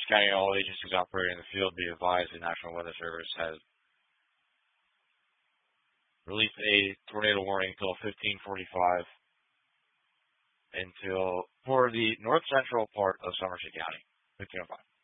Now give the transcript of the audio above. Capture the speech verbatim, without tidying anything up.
County, all agencies operating in the field be advised the National Weather Service has released a tornado warning until fifteen forty-five until for the north central part of Somerset County. fifteen oh five.